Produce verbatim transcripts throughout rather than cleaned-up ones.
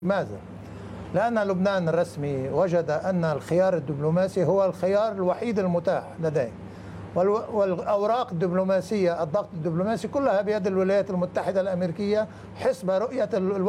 ماذا؟ لأن لبنان الرسمي وجد أن الخيار الدبلوماسي هو الخيار الوحيد المتاح لديه، والأوراق الدبلوماسية الضغط الدبلوماسي كلها بيد الولايات المتحدة الأمريكية حسب رؤية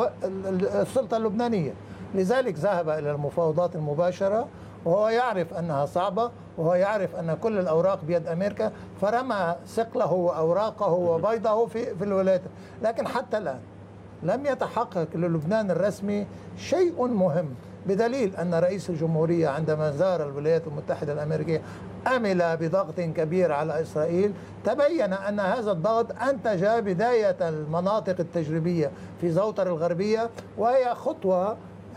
السلطة اللبنانية. لذلك ذهب إلى المفاوضات المباشرة وهو يعرف أنها صعبة، وهو يعرف أن كل الأوراق بيد أمريكا، فرمى ثقله وأوراقه وبيضه في في الولايات. لكن حتى الآن لم يتحقق للبنان الرسمي شيء مهم، بدليل أن رئيس الجمهورية عندما زار الولايات المتحدة الأمريكية أمل بضغط كبير على إسرائيل. تبين أن هذا الضغط أنتج بداية المناطق التجريبية في زوطر الغربية، وهي خطوة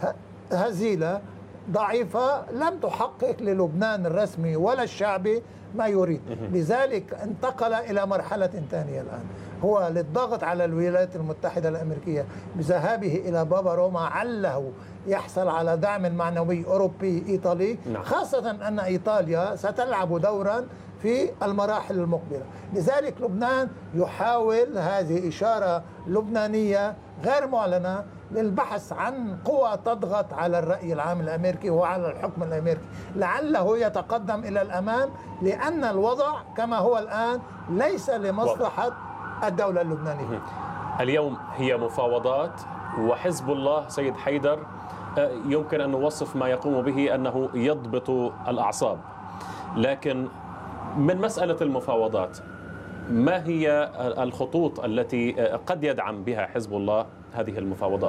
هزيلة ضعيفة لم تحقق للبنان الرسمي ولا الشعبي ما يريد. لذلك انتقل إلى مرحلة ثانية الآن، هو للضغط على الولايات المتحدة الأمريكية بذهابه إلى بابا روما عله يحصل على دعم معنوي أوروبي إيطالي، خاصة أن إيطاليا ستلعب دورا في المراحل المقبلة. لذلك لبنان يحاول، هذه إشارة لبنانية غير معلنة، للبحث عن قوى تضغط على الرأي العام الأمريكي وعلى الحكم الأمريكي لعله يتقدم إلى الأمام، لأن الوضع كما هو الآن ليس لمصلحة الدولة اللبنانية. اليوم هي مفاوضات، وحزب الله سيد حيدر يمكن أن نوصف ما يقوم به أنه يضبط الأعصاب، لكن من مسألة المفاوضات ما هي الخطوط التي قد يدعم بها حزب الله هذه المفاوضات؟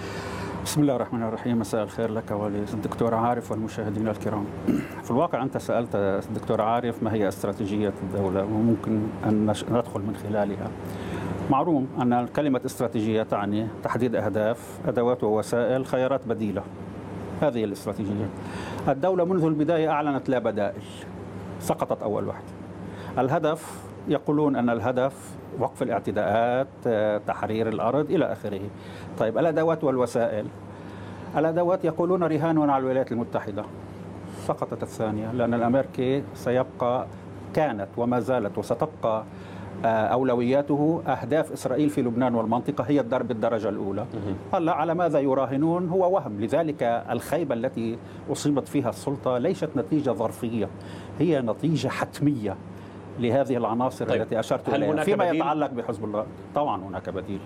بسم الله الرحمن الرحيم. مساء الخير لك وللدكتور عارف والمشاهدين الكرام. في الواقع أنت سألت الدكتور عارف ما هي استراتيجية الدولة وممكن أن ندخل من خلالها. معروف أن كلمة استراتيجية تعني تحديد أهداف، أدوات ووسائل، خيارات بديلة. هذه الاستراتيجية. الدولة منذ البداية أعلنت لا بدائل، سقطت أول واحدة. الهدف يقولون أن الهدف وقف الاعتداءات، تحرير الأرض إلى آخره. طيب الأدوات والوسائل، الأدوات يقولون رهان على الولايات المتحدة، سقطت الثانية، لأن الأمريكي سيبقى كانت وما زالت وستبقى أولوياته أهداف إسرائيل في لبنان والمنطقة هي الضرب الدرجة الأولى. هلا على ماذا يراهنون هو وهم. لذلك الخيبة التي أصيبت فيها السلطة ليست نتيجة ظرفية، هي نتيجة حتمية لهذه العناصر. طيب. التي أشرت إليها فيما بديل؟ يتعلق بحزب الله. طبعا هناك بديل.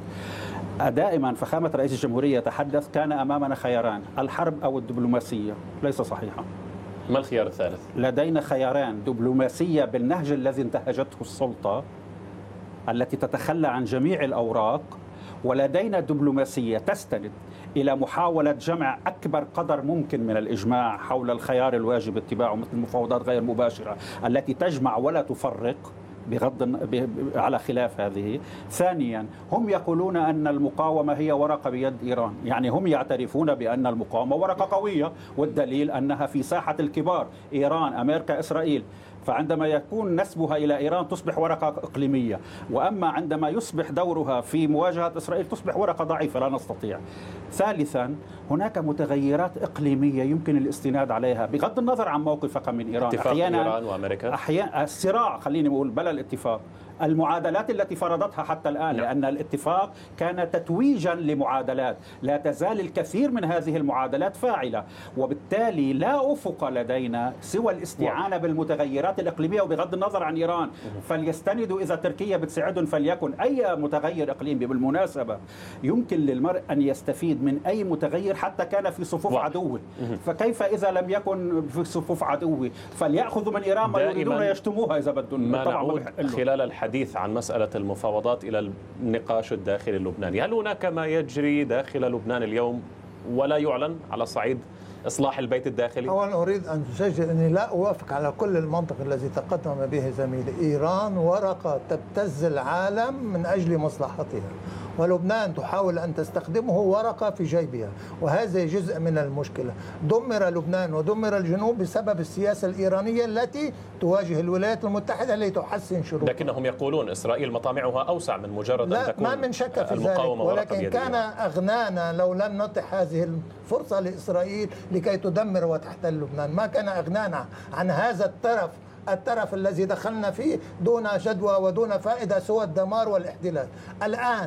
دائما فخامة رئيس الجمهورية يتحدث كان أمامنا خياران، الحرب أو الدبلوماسية. ليس صحيحا. ما الخيار الثالث؟ لدينا خياران، دبلوماسية بالنهج الذي انتهجته السلطة التي تتخلى عن جميع الأوراق، ولدينا دبلوماسية تستند إلى محاولة جمع أكبر قدر ممكن من الإجماع حول الخيار الواجب اتباعه، مثل المفاوضات غير مباشرة التي تجمع ولا تفرق بغض على خلاف هذه. ثانيا هم يقولون أن المقاومة هي ورقة بيد إيران، يعني هم يعترفون بأن المقاومة ورقة قوية، والدليل أنها في ساحة الكبار، إيران، أمريكا، إسرائيل. فعندما يكون نسبها إلى إيران تصبح ورقة إقليمية، وأما عندما يصبح دورها في مواجهة إسرائيل تصبح ورقة ضعيفة لا نستطيع. ثالثا هناك متغيرات إقليمية يمكن الاستناد عليها بغض النظر عن موقفك من إيران. اتفاق أحيانا إيران وأمريكا، أحيانا الصراع، خليني أقول بلا الاتفاق، المعادلات التي فرضتها حتى الآن. نعم. لأن الاتفاق كان تتويجا لمعادلات، لا تزال الكثير من هذه المعادلات فاعلة، وبالتالي لا أفق لدينا سوى الاستعانة بالمتغيرات الإقليمية، وبغض النظر عن إيران فليستندوا إذا تركيا بتساعدهم فليكن. أي متغير إقليمي بالمناسبة يمكن للمرء أن يستفيد من أي متغير حتى كان في صفوف عدوه، فكيف إذا لم يكن في صفوف عدوه فليأخذوا من إيران ما يريدون يشتموها إذا بدهم. ما نعود خلال الحديث عن مسألة المفاوضات إلى النقاش الداخلي اللبناني. هل هناك ما يجري داخل لبنان اليوم ولا يعلن على صعيد إصلاح البيت الداخلي؟ أولا أريد أن أسجل أني لا أوافق على كل المنطق الذي تقدم به زميلي. إيران ورقة تبتز العالم من أجل مصلحتها، ولبنان تحاول أن تستخدمه ورقة في جيبها، وهذا جزء من المشكلة. دمر لبنان ودمر الجنوب بسبب السياسة الإيرانية التي تواجه الولايات المتحدة لتحسن شروطها. لكنهم يقولون إسرائيل مطامعها أوسع من مجرد أن تكون ما من شك في ذلك، ولكن كان أغنانا لو لم نتح هذه الفرصة لإسرائيل لكي تدمر وتحتل لبنان. ما كان أغنانا عن هذا الطرف الطرف الذي دخلنا فيه دون جدوى ودون فائدة سوى الدمار والاحتلال. الآن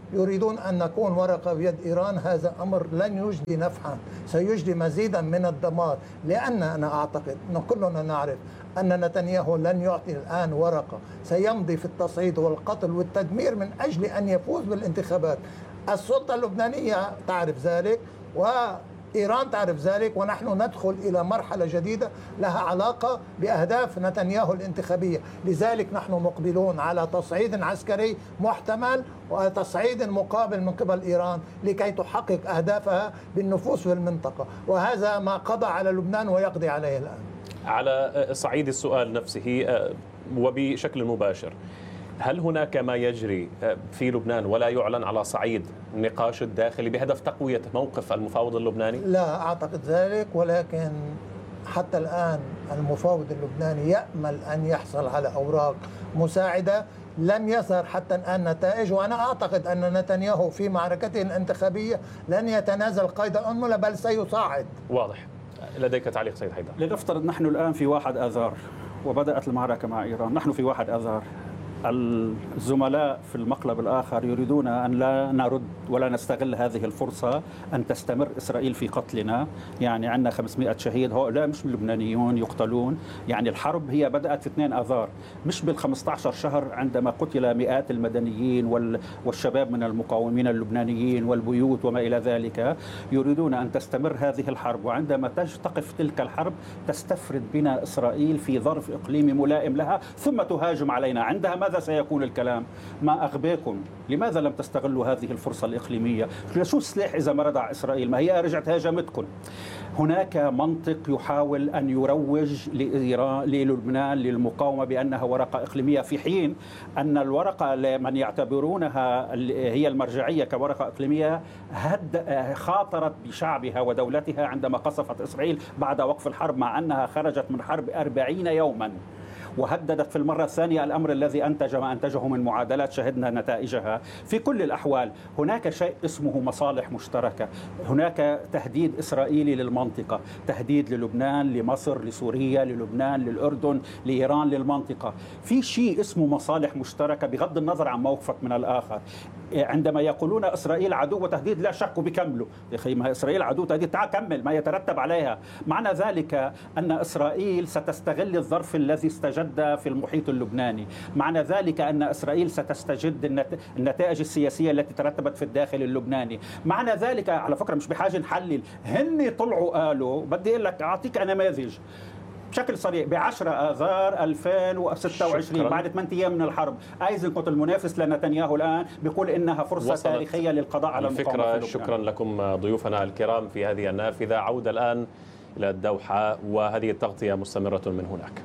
يريدون أن نكون ورقة بيد إيران، هذا أمر لن يجدي نفعا، سيجدي مزيدا من الدمار. لأن أنا أعتقد أن كلنا نعرف أن نتنياهو لن يعطي الآن ورقة، سيمضي في التصعيد والقتل والتدمير من أجل أن يفوز بالانتخابات. السلطة اللبنانية تعرف ذلك وإيران تعرف ذلك، ونحن ندخل إلى مرحلة جديدة لها علاقة بأهداف نتنياهو الانتخابية. لذلك نحن مقبلون على تصعيد عسكري محتمل وتصعيد مقابل من قبل إيران لكي تحقق أهدافها بالنفوذ في المنطقة، وهذا ما قضى على لبنان ويقضي عليه الآن. على صعيد السؤال نفسه وبشكل مباشر، هل هناك ما يجري في لبنان ولا يعلن على صعيد النقاش الداخلي بهدف تقوية موقف المفاوض اللبناني؟ لا أعتقد ذلك، ولكن حتى الآن المفاوض اللبناني يأمل أن يحصل على أوراق مساعدة. لم يظهر حتى الآن نتائج، وأنا أعتقد أن نتنياهو في معركته الانتخابية لن يتنازل قيد الأنملة بل سيصعد. واضح. لديك تعليق سيد حيدر؟ لنفترض نحن الآن في واحد آذار وبدأت المعركة مع إيران، نحن في واحد آذار، الزملاء في المقلب الآخر يريدون أن لا نرد ولا نستغل هذه الفرصة أن تستمر إسرائيل في قتلنا. يعني عندنا خمسمائة شهيد، هؤلاء مش اللبنانيون يقتلون. يعني الحرب هي بدأت في اثنين آذار، مش بالخمسة عشر شهر عندما قتل مئات المدنيين والشباب من المقاومين اللبنانيين والبيوت وما إلى ذلك. يريدون أن تستمر هذه الحرب، وعندما تقف تلك الحرب تستفرد بنا إسرائيل في ظرف إقليمي ملائم لها ثم تهاجم علينا. عندها ماذا سيكون الكلام؟ ما أغبيكم، لماذا لم تستغلوا هذه الفرصة الإقليمية؟ شو السلاح إذا ما ردع إسرائيل؟ ما هي رجعت هاجمتكم. هناك منطق يحاول أن يروج لإيران للبنان للمقاومة بأنها ورقة إقليمية، في حين أن الورقة من يعتبرونها هي المرجعية كورقة إقليمية هد خاطرت بشعبها ودولتها عندما قصفت إسرائيل بعد وقف الحرب، مع أنها خرجت من حرب أربعين يوما وهددت في المرة الثانية الأمر الذي أنتج ما أنتجه من معادلات شهدنا نتائجها. في كل الأحوال هناك شيء اسمه مصالح مشتركة، هناك تهديد إسرائيلي للمنطقة، تهديد للبنان، لمصر، لسوريا، للبنان، للأردن، لإيران، للمنطقة. في شيء اسمه مصالح مشتركة بغض النظر عن موقفك من الآخر. عندما يقولون إسرائيل عدو وتهديد، لا شك بكملوا يا أخي، ما إسرائيل عدو تهديد، تعال كمل ما يترتب عليها. معنى ذلك أن إسرائيل ستستغل الظرف الذي استجد في المحيط اللبناني، معنى ذلك أن إسرائيل ستستجد النتائج السياسية التي ترتبت في الداخل اللبناني. معنى ذلك على فكرة مش بحاجة نحلل، هن طلعوا قالوا، بدي أقول لك أعطيك نماذج بشكل صريح. بعشرة آذار ألفين وستة وعشرين شكرا. بعد ثمانية أيام من الحرب، أيزنكوت المنافس لنتنياهو الآن بيقول إنها فرصة تاريخية للقضاء على المقاومة في لبنان. شكرا لكم ضيوفنا الكرام في هذه النافذة. عودة الآن إلى الدوحة وهذه التغطية مستمرة من هناك.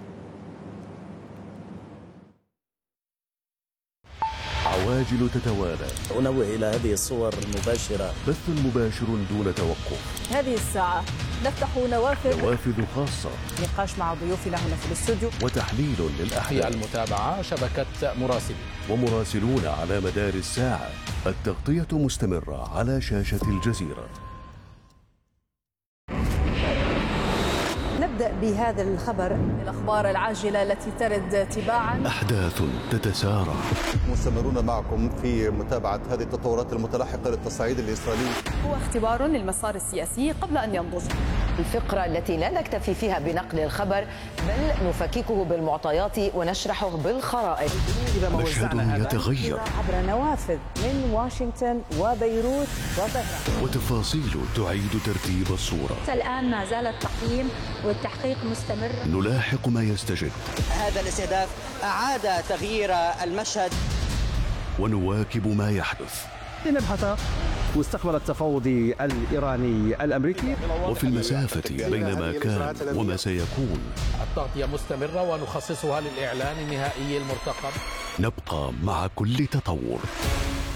عواجل تتوالى. أنوه إلى هذه الصور المباشرة. بث مباشر دون توقف. هذه الساعة نفتح نوافذ نوافذ خاصة، نقاش مع ضيوفنا هنا في الاستوديو، وتحليل للأحداث. المتابعة شبكة مراسلين ومراسلون على مدار الساعة. التغطية مستمرة على شاشة الجزيرة. نبدأ بهذا الخبر، الأخبار العاجلة التي ترد تباعا. أحداث تتسارع. مستمرون معكم في متابعة هذه التطورات المتلاحقة للتصعيد الإسرائيلي. هو اختبار للمسار السياسي قبل أن ينضج. الفقرة التي لا نكتفي فيها بنقل الخبر بل نفككه بالمعطيات ونشرحه بالخرائط. مشهد يتغير عبر نوافذ من واشنطن وبيروت وطهران، وتفاصيل تعيد ترتيب الصورة. الآن ما زال التقييم والتحقيق مستمر. نلاحق ما يستجد. هذا الاستهداف أعاد تغيير المشهد، ونواكب ما يحدث. لنبحث مستقبل التفاوض الإيراني الأمريكي. وفي المسافة بين ما كان وما سيكون. التغطية مستمرة ونخصصها للإعلان النهائي المرتقب. نبقى مع كل تطور.